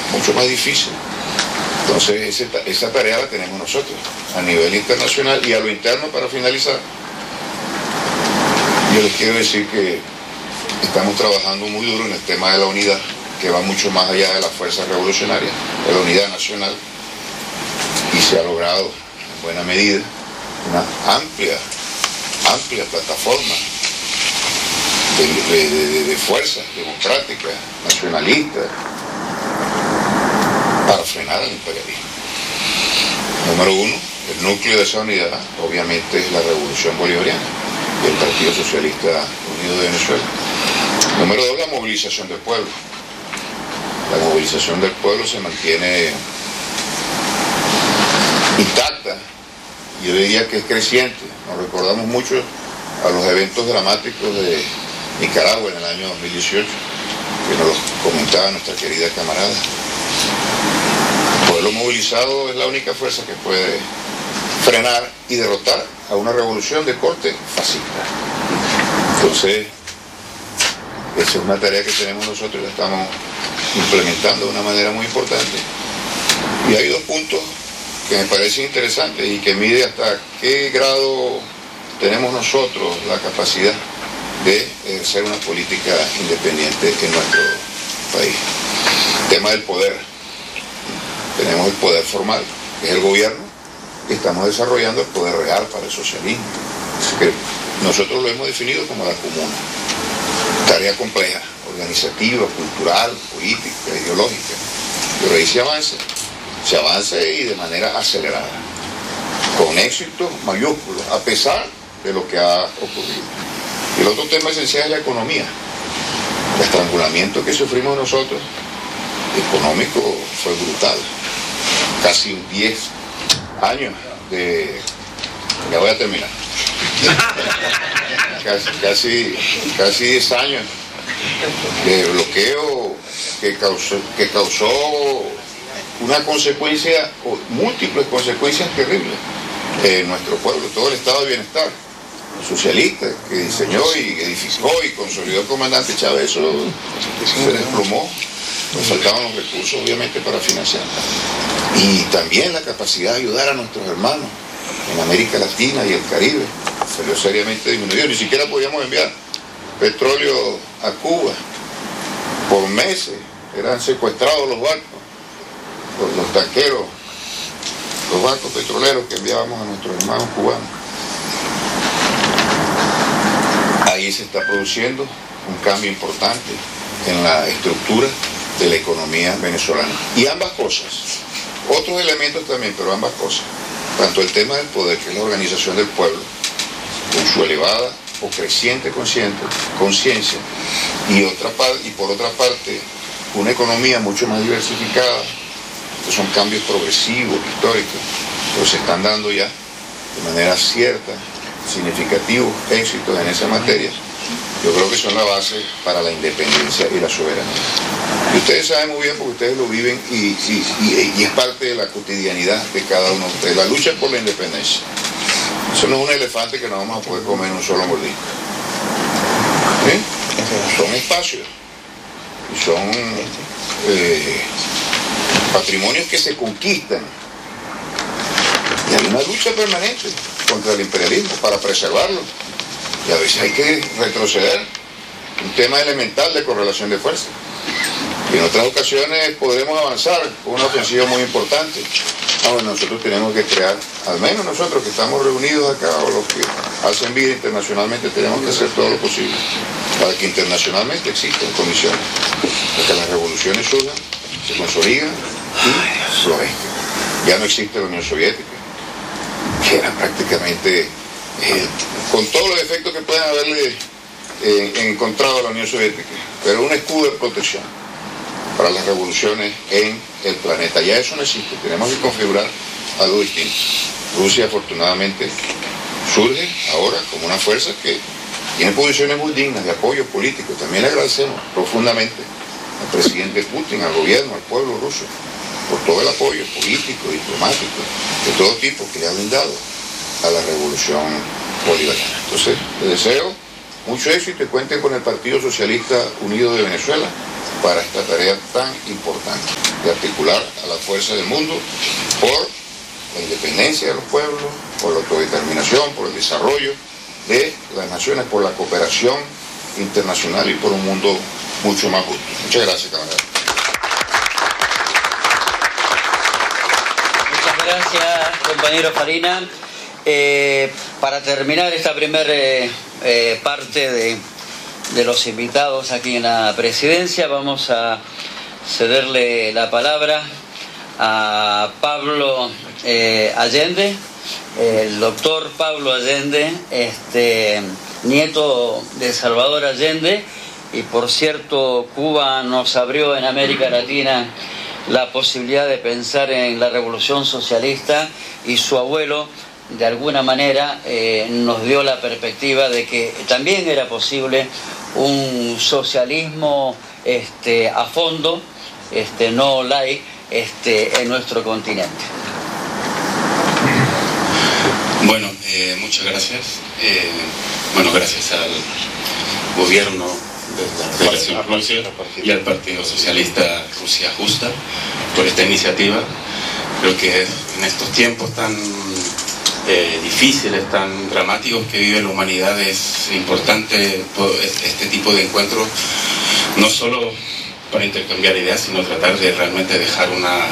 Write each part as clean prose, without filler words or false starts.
mucho más difícil. Entonces esa tarea la tenemos nosotros a nivel internacional. Y a lo interno, para finalizar, yo les quiero decir que estamos trabajando muy duro en el tema de la unidad, que va mucho más allá de las fuerzas revolucionarias, de la unidad nacional, y se ha logrado en buena medida una amplia plataforma de fuerzas democráticas, nacionalistas, para frenar el imperialismo. Número uno, el núcleo de esa unidad obviamente es la Revolución Bolivariana y el Partido Socialista Unido de Venezuela. Número dos, la movilización del pueblo. La movilización del pueblo se mantiene intacta, yo diría que es creciente. Nos recordamos mucho a los eventos dramáticos de Nicaragua en el año 2018, que nos los comentaba nuestra querida camarada. El pueblo movilizado es la única fuerza que puede frenar y derrotar a una revolución de corte fascista. Entonces, esa es una tarea que tenemos nosotros y la estamos implementando de una manera muy importante. Y hay dos puntos que me parecen interesantes y que mide hasta qué grado tenemos nosotros la capacidad de ejercer una política independiente en nuestro país. El tema del poder. Tenemos el poder formal, que es el gobierno, y estamos desarrollando el poder real para el socialismo. Que nosotros lo hemos definido como la comuna. Tarea compleja, organizativa, cultural, política, ideológica. Pero ahí se avanza y de manera acelerada, con éxito mayúsculo, a pesar de lo que ha ocurrido. Y el otro tema esencial es la economía. El estrangulamiento que sufrimos nosotros, económico, fue brutal. Casi 10 años de... Ya voy a terminar. Casi 10 años de bloqueo que causó una consecuencia, o múltiples consecuencias terribles en nuestro pueblo, todo el estado de bienestar socialista que diseñó y edificó y consolidó el comandante Chávez, eso se desplomó. Nos faltaban los recursos obviamente para financiar, y también la capacidad de ayudar a nuestros hermanos en América Latina y el Caribe salió seriamente disminuido. Ni siquiera podíamos enviar petróleo a Cuba por meses, eran secuestrados los barcos, los tanqueros, los barcos petroleros que enviábamos a nuestros hermanos cubanos. Ahí se está produciendo un cambio importante en la estructura de la economía venezolana. Y ambas cosas, otros elementos también, pero ambas cosas, tanto el tema del poder, que es la organización del pueblo, con su elevada o creciente conciencia, y por otra parte, una economía mucho más diversificada. Estos son cambios progresivos, históricos, pero se están dando ya de manera cierta, significativos éxitos en esa materia. Yo creo que son la base para la independencia y la soberanía. Y ustedes saben muy bien, porque ustedes lo viven y es parte de la cotidianidad de cada uno de ustedes, la lucha por la independencia. Eso no es un elefante que no vamos a poder comer en un solo mordisco. ¿Sí? Son espacios y son patrimonios que se conquistan. Y hay una lucha permanente contra el imperialismo para preservarlo. Y a veces hay que retroceder. Un tema elemental de correlación de fuerzas. Y en otras ocasiones podremos avanzar con una ofensiva muy importante. Bueno, nosotros tenemos que crear, al menos nosotros que estamos reunidos acá, o los que hacen vida internacionalmente, tenemos que hacer todo lo posible para que internacionalmente existan condiciones, para que las revoluciones surjan, se consoliden y florezcan. Ya no existe la Unión Soviética, que era prácticamente, con todos los efectos que pueden haberle encontrado a la Unión Soviética, pero un escudo de protección para las revoluciones en el planeta. Ya eso no existe, tenemos que configurar algo distinto. Rusia afortunadamente surge ahora como una fuerza que tiene posiciones muy dignas de apoyo político. También le agradecemos profundamente al presidente Putin, al gobierno, al pueblo ruso, por todo el apoyo político, diplomático, de todo tipo que le ha brindado a la revolución bolivariana. Entonces, les deseo mucho éxito y cuenten con el Partido Socialista Unido de Venezuela para esta tarea tan importante de articular a las fuerzas del mundo por la independencia de los pueblos, por la autodeterminación, por el desarrollo de las naciones, por la cooperación internacional y por un mundo mucho más justo. Muchas gracias, camarada. Muchas gracias, compañero Farina. Para terminar esta primera parte de los invitados aquí en la presidencia, vamos a cederle la palabra a Pablo Allende, el doctor Pablo Allende, nieto de Salvador Allende, y por cierto Cuba nos abrió en América Latina la posibilidad de pensar en la revolución socialista, y su abuelo de alguna manera nos dio la perspectiva de que también era posible un socialismo a fondo, no light, en nuestro continente. Bueno, muchas gracias. Bueno, gracias al gobierno de la Federación Rusa y al Partido Socialista Rusia Justa por esta iniciativa. Creo que en estos tiempos tan difíciles, tan dramáticos que vive la humanidad, es importante este tipo de encuentros, no solo para intercambiar ideas, sino tratar de realmente dejar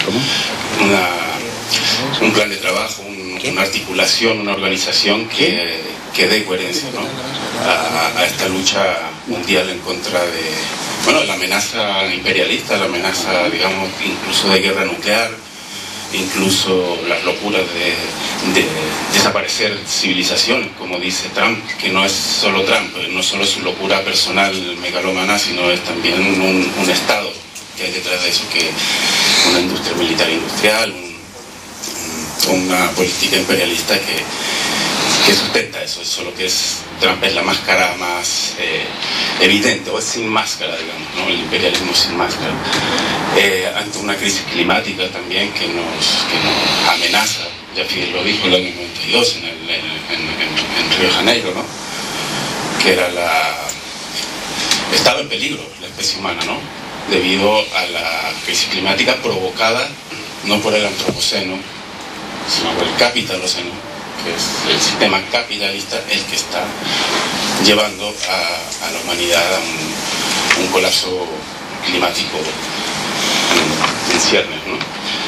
un plan de trabajo, una articulación, una organización que dé coherencia, ¿no?, a esta lucha mundial en contra de la amenaza imperialista, la amenaza, digamos, incluso de guerra nuclear, incluso las locuras de desaparecer civilizaciones, como dice Trump, que no es solo Trump, no solo es su locura personal megalómana, sino es también un Estado que hay detrás de eso, que una industria militar industrial, una política imperialista que sustenta eso. Lo que es Trump es la máscara más evidente, o es sin máscara, digamos, ¿no? El imperialismo sin máscara, ante una crisis climática también que nos amenaza. Ya Fidel lo dijo en el año 92 en Río de Janeiro, ¿no?, que estaba en peligro la especie humana, ¿no?, debido a la crisis climática provocada no por el antropoceno, sino por el capitaloceno, que es el sistema capitalista el que está llevando a la humanidad a un colapso climático en ciernes, ¿no?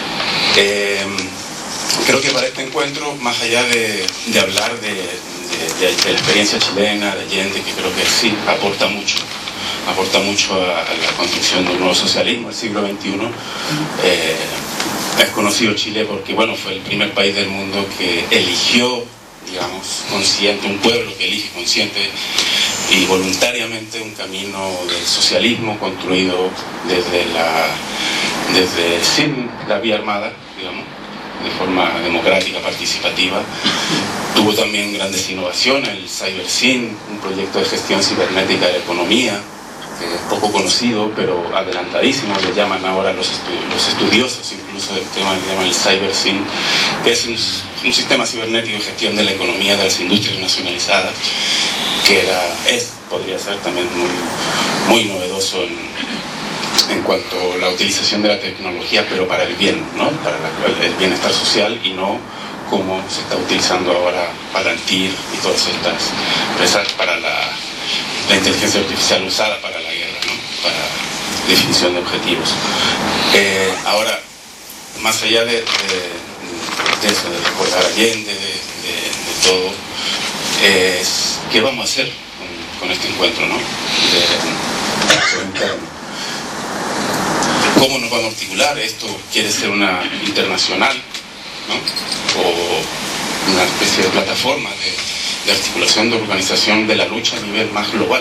Creo que para este encuentro, más allá de hablar de la experiencia chilena, de Allende, que creo que sí aporta mucho a la construcción de un nuevo socialismo del siglo XXI, es conocido Chile porque, bueno, fue el primer país del mundo que eligió, digamos, consciente, un pueblo que elige consciente y voluntariamente un camino del socialismo construido sin la vía armada, digamos, de forma democrática, participativa. Tuvo también grandes innovaciones, el CyberSyn, un proyecto de gestión cibernética de la economía, que es poco conocido, pero adelantadísimo, le llaman ahora los estudiosos incluso del tema, le llaman el CyberSyn, que es un sistema cibernético de gestión de la economía de las industrias nacionalizadas, que podría ser también muy novedoso en cuanto a la utilización de la tecnología, pero para el bien, ¿no?, para el bienestar social, y no como se está utilizando ahora Palantir y todas estas empresas para la inteligencia artificial usada para la guerra, ¿no?, para definición de objetivos. Ahora, más allá de eso, de recordar a Allende, de todo, ¿qué vamos a hacer con este encuentro, ¿no?, ¿Cómo nos vamos a articular? ¿Esto quiere ser una internacional, ¿no?, o una especie de plataforma de articulación, de organización de la lucha a nivel más global?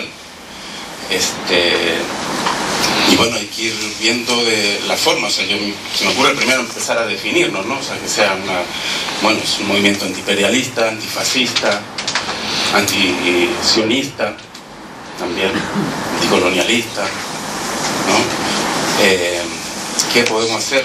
Y bueno, hay que ir viendo de la forma. O sea, se me ocurre primero empezar a definirnos, ¿no? O sea, que sea es un movimiento antiimperialista, antifascista, antisionista, también anticolonialista, ¿no? ¿Qué podemos hacer?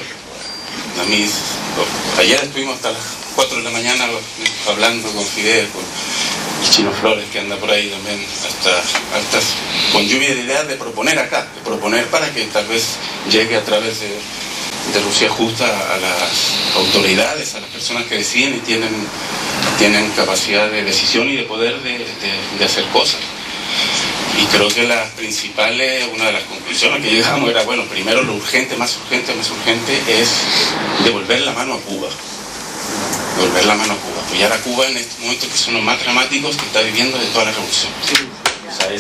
Ayer estuvimos hasta las 4 de la mañana hablando con Fidel, Chino Flores, que anda por ahí también, hasta con lluvia de ideas de proponer acá, de proponer para que tal vez llegue a través de Rusia Justa a las autoridades, a las personas que deciden y tienen capacidad de decisión y de poder de hacer cosas. Y creo que las principales, una de las conclusiones que llegamos era, bueno, primero lo urgente, más urgente es devolver la mano a Cuba. Devolver la mano a Cuba, apoyar a Cuba en estos momentos que son los más dramáticos que está viviendo de toda la revolución. O sea,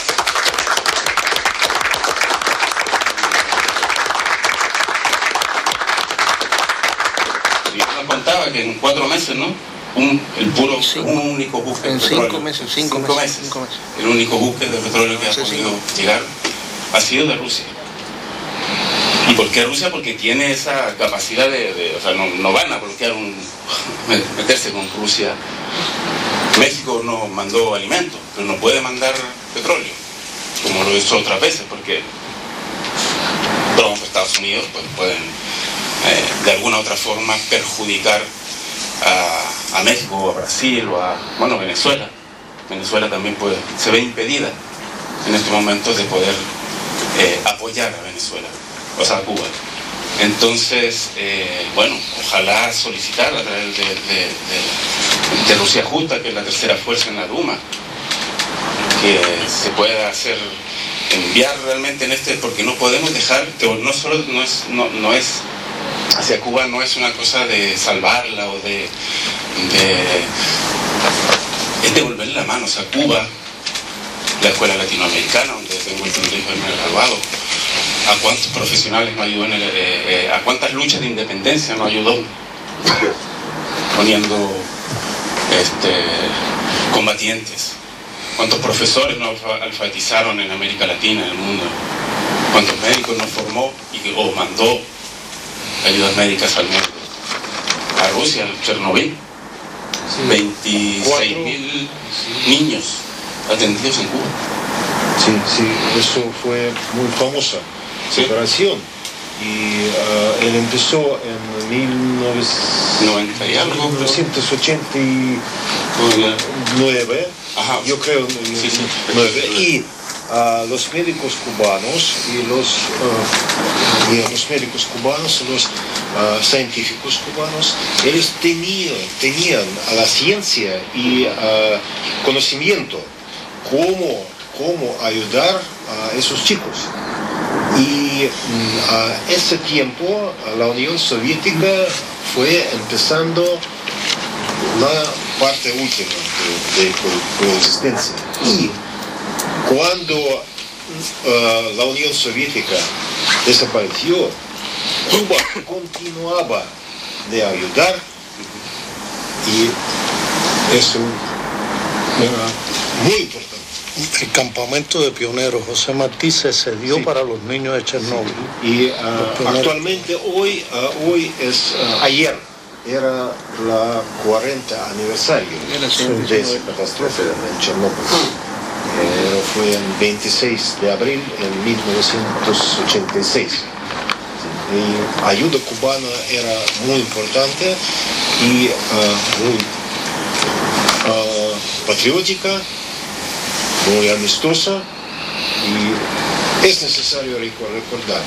yo nos contaba que en 4 meses, ¿no? Un único buque de petróleo. 5 meses. El único buque de petróleo que ha podido llegar ha sido de Rusia. ¿Y por qué Rusia? Porque tiene esa capacidad o sea, no van a bloquear meterse con Rusia. México no mandó alimentos, pero no puede mandar petróleo, como lo hizo otras veces, porque Trump, Estados Unidos, pues pueden de alguna otra forma perjudicar a México o a Brasil o a Venezuela. Venezuela también se ve impedida en estos momentos de poder apoyar a Venezuela, o sea, a Cuba. Entonces, ojalá solicitar a través de Rusia Justa, que es la tercera fuerza en la Duma, que se pueda enviar realmente porque no podemos dejar, no es hacia Cuba, no es una cosa de salvarla o es devolverle la mano. O sea, Cuba, la escuela latinoamericana, donde tengo el privilegio de haberme graduado, a cuántos profesionales no ayudó, a cuántas luchas de independencia no ayudó, poniendo combatientes, cuántos profesores no alfabetizaron en América Latina, en el mundo, cuántos médicos no formó o mandó ayudas médicas al mundo. A Rusia, en Chernobyl, 26.000 niños atendidos en Cuba. Sí, eso fue muy famosa operación. Y él empezó en 1989, yo creo, 9, y los médicos cubanos los científicos cubanos, ellos tenían a la ciencia y conocimiento cómo ayudar a esos chicos. Y a ese tiempo la Unión Soviética fue empezando la parte última de coexistencia. Y cuando la Unión Soviética desapareció, Cuba continuaba de ayudar, y eso era muy importante. El campamento de pioneros José Martí se cedió para los niños de Chernóbil. Y actualmente hoy ayer era la 40 aniversario de esa catástrofe en Chernóbil. Fue el 26 de abril en 1986. Y ayuda cubana era muy importante y muy patriótica, muy amistosa, y es necesario recordar.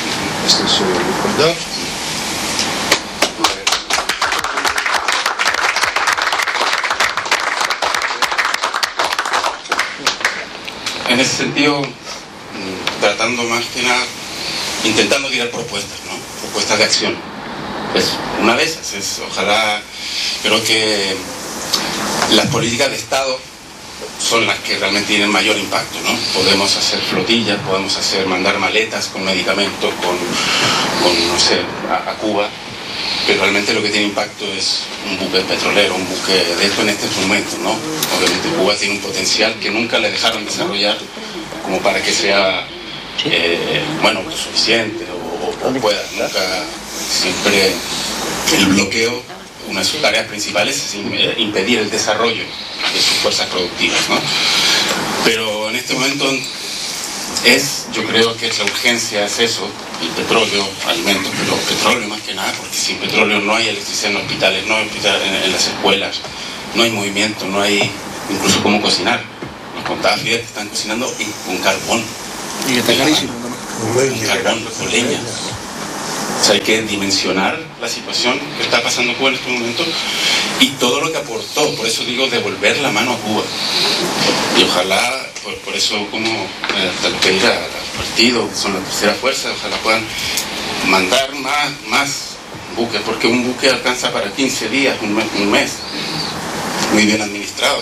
En ese sentido, tratando más que nada, intentando tirar propuestas, ¿no? Propuestas de acción. Es una de esas, ojalá, creo que las políticas de Estado son las que realmente tienen mayor impacto, ¿no? Podemos hacer flotillas, podemos mandar maletas con medicamentos, no sé, a Cuba, pero realmente lo que tiene impacto es un buque petrolero, un buque de esto en este momento, ¿no? Obviamente Cuba tiene un potencial que nunca le dejaron desarrollar como para que sea, autosuficiente o pueda, nunca, siempre el bloqueo, una de sus tareas principales es impedir el desarrollo de sus fuerzas productivas, ¿no? Pero en este momento yo creo que la urgencia es eso, el petróleo, alimentos, pero petróleo más que nada, porque sin petróleo no hay electricidad en hospitales, no hay en las escuelas, no hay movimiento, no hay incluso cómo cocinar. Nos contaba Fidel que están cocinando con carbón. Y que está carísimo también. Con carbón, con leña. O sea, hay que dimensionar la situación que está pasando Cuba en este momento y todo lo que aportó. Por eso digo, devolver la mano a Cuba. Y ojalá, por eso como tal pedir al partido, que son la tercera fuerza, ojalá puedan mandar más buques, porque un buque alcanza para 15 días, un mes, muy bien administrado.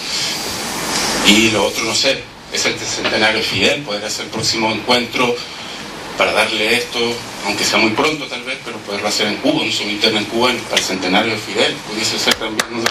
Y lo otro, no sé, es el centenario de Fidel, poder hacer el próximo encuentro para darle esto, aunque sea muy pronto tal vez, pero poderlo hacer en Cuba, un subinterno en Cuba para el centenario de Fidel, pudiese ser también una...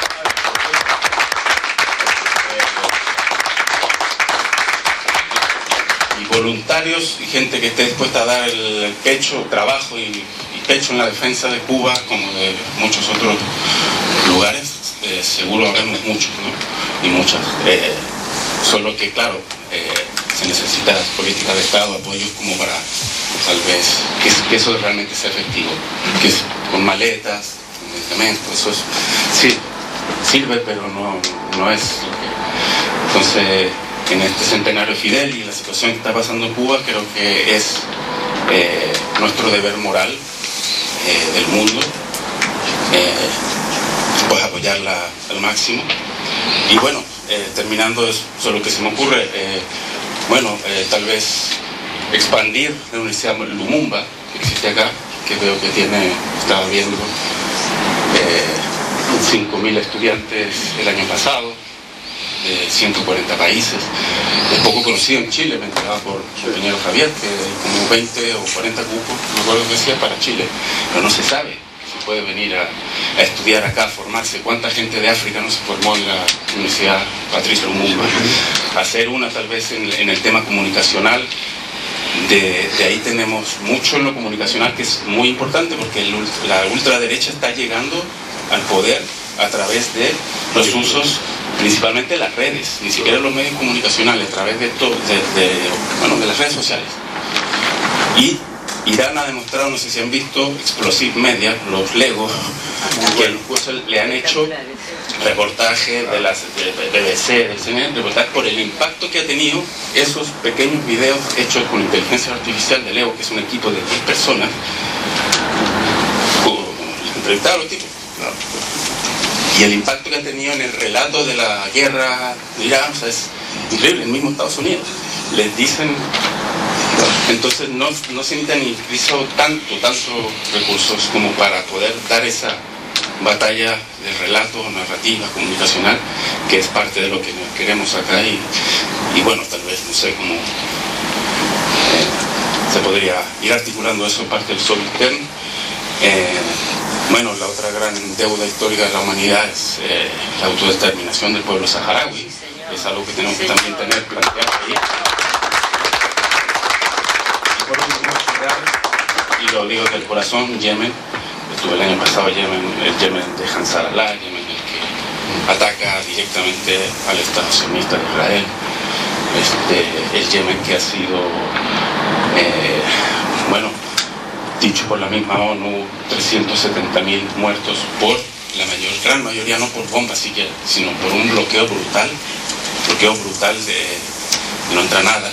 Y voluntarios y gente que esté dispuesta a dar el pecho, trabajo y pecho en la defensa de Cuba, como de muchos otros lugares, seguro habemos muchos, ¿no? Y muchas. Solo que, claro, se necesita política de Estado, apoyos como para, tal vez, que eso realmente sea efectivo. Que es con maletas, con medicamentos, eso es, sí, sirve, pero no es lo que... Entonces, en este centenario de Fidel y la situación que está pasando en Cuba, creo que es nuestro deber moral del mundo, pues apoyarla al máximo. Y bueno, terminando, eso es lo que se me ocurre, tal vez expandir la Universidad Lumumba, que existe acá, que veo que estaba viendo 5.000 estudiantes el año pasado, de 140 países. Es poco conocido en Chile, me enteraba por su compañero Javier, que hay como 20 o 40 cupos, no me acuerdo que decía, para Chile, pero no se sabe si puede venir a estudiar acá, a formarse. ¿Cuánta gente de África no se formó en la Universidad Patricio Lumumba? Hacer una tal vez en el tema comunicacional. De ahí tenemos mucho en lo comunicacional, que es muy importante, porque la ultraderecha está llegando al poder a través de los usos, principalmente las redes, ni siquiera los medios comunicacionales, a través de las redes sociales. Y Irán ha demostrado, no sé si han visto, Explosive Media, los Legos, que incluso le han hecho reportajes de las BBC, del CNN, reportajes por el impacto que ha tenido esos pequeños videos hechos con inteligencia artificial de Lego, que es un equipo de 10 personas, entrevistados a los tipos. Y el impacto que han tenido en el relato de la guerra de Irán, o sea, es increíble. En el mismo Estados Unidos les dicen, entonces no se necesita ni tantos recursos como para poder dar esa batalla de relato, narrativa, comunicacional, que es parte de lo que queremos acá. Y bueno, tal vez, no sé cómo se podría ir articulando eso, parte del sol interno. Bueno, la otra gran deuda histórica de la humanidad es la autodeterminación del pueblo saharaui. Es algo que tenemos que también tener planteado ahí. Y por último, y lo digo del corazón, Yemen. Estuve el año pasado en Yemen, el Yemen de Ansarallah, Yemen el que ataca directamente al Estado sionista de Israel. El Yemen que ha sido, dicho por la misma ONU, 370.000 muertos por gran mayoría no por bombas siquiera, sino por un bloqueo brutal de no entra nada,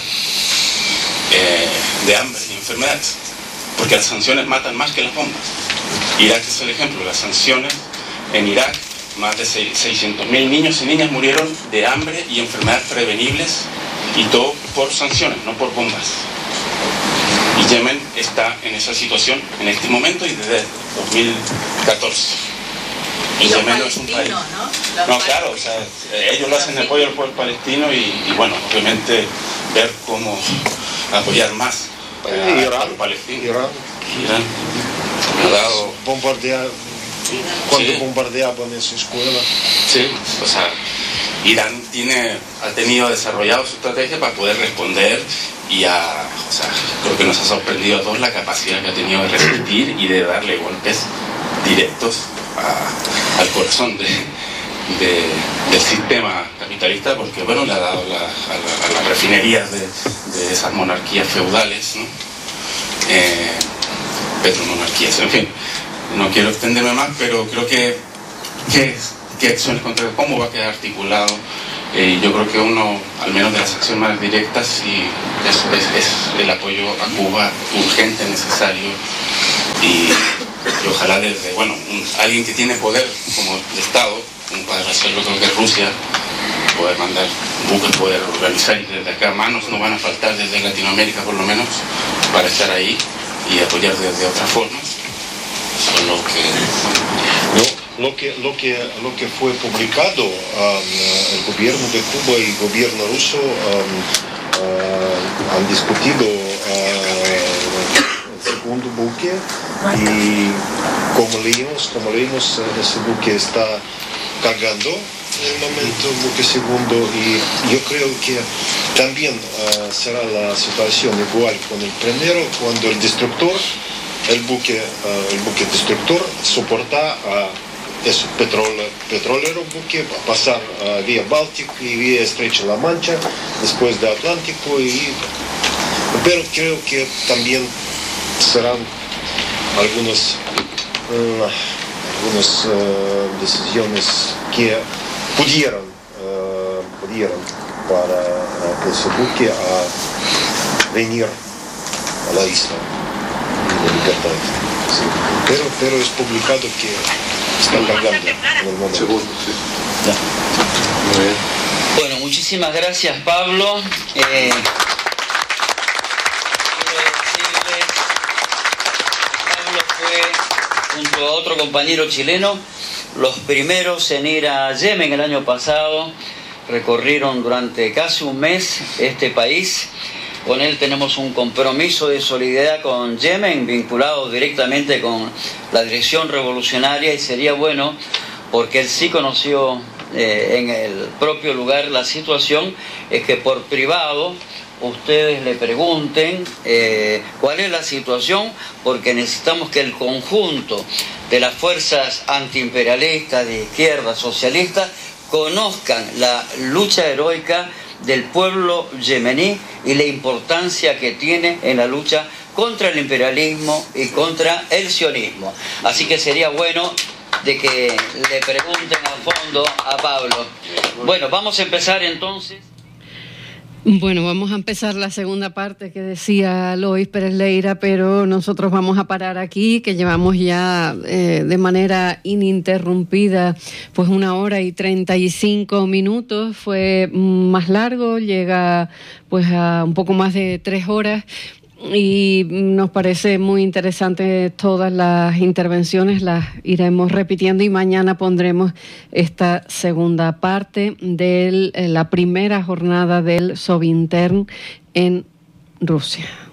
de hambre y enfermedades, porque las sanciones matan más que las bombas. Irak es el ejemplo, las sanciones en Irak, más de 600.000 niños y niñas murieron de hambre y enfermedades prevenibles, y todo por sanciones, no por bombas. Y Yemen está en esa situación en este momento y desde 2014. Y los Yemen no es un país. ¿no? Claro, o sea, ellos lo hacen en apoyo al pueblo palestino y bueno, obviamente ver cómo apoyar más al palestino. Irán ha dado... Cuando bombardeaban esa escuela. Sí, o sea, Irán ha desarrollado su estrategia para poder responder creo que nos ha sorprendido a todos la capacidad que ha tenido de resistir y de darle golpes directos al corazón del sistema capitalista, porque bueno, le ha dado a las refinerías de esas monarquías feudales, ¿no? Petromonarquías, en fin. No quiero extenderme más, pero creo que qué acciones concretas, cómo va a quedar articulado. Yo creo que uno, al menos de las acciones más directas, sí, es el apoyo a Cuba urgente, necesario, y ojalá desde, bueno, alguien que tiene poder como el Estado, como para hacerlo, creo que es Rusia, poder mandar buques, poder organizar, y desde acá manos no van a faltar, desde Latinoamérica por lo menos, para estar ahí y apoyar de otras formas. Solo que... Lo que fue publicado, el gobierno de Cuba y el gobierno ruso han discutido el segundo buque, y como leímos, ese buque está cargando en el momento, el buque segundo, y yo creo que también será la situación igual con el primero, cuando el destructor, el buque destructor soporta es petrolero buque, a pasar vía Báltico y vía Estrecha La Mancha, después de Atlántico, pero creo que también serán algunas decisiones que pudieran para ese buque a venir a la isla de Libertad. Sí. Pero es publicado que están cargando en el momento. Segundo, sí. Ya. Muy bien. Bueno, muchísimas gracias, Pablo. Quiero decirles, Pablo fue, junto a otro compañero chileno, los primeros en ir a Yemen el año pasado. Recorrieron durante casi un mes este país. Con él tenemos un compromiso de solidaridad con Yemen, vinculado directamente con la dirección revolucionaria, y sería bueno, porque él sí conoció en el propio lugar la situación, es que por privado ustedes le pregunten cuál es la situación, porque necesitamos que el conjunto de las fuerzas antiimperialistas, de izquierda, socialistas, conozcan la lucha heroica del pueblo yemení y la importancia que tiene en la lucha contra el imperialismo y contra el sionismo. Así que sería bueno de que le pregunten a fondo a Pablo. Bueno, vamos a empezar entonces. Bueno, vamos a empezar la segunda parte que decía Lois Pérez Leira, pero nosotros vamos a parar aquí, que llevamos ya de manera ininterrumpida pues 1 hora y 35 minutos. Fue más largo, llega pues a un poco más de 3 horas. Y nos parece muy interesante todas las intervenciones, las iremos repitiendo, y mañana pondremos esta segunda parte de la primera jornada del Sovintern en Rusia.